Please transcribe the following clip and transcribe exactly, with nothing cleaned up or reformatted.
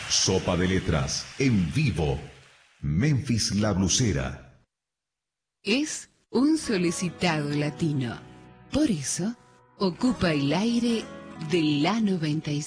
Sopa de Letras, en vivo. Memphis La Blusera. Es un solicitado latino. Por eso, ocupa el aire de la noventa y cinco.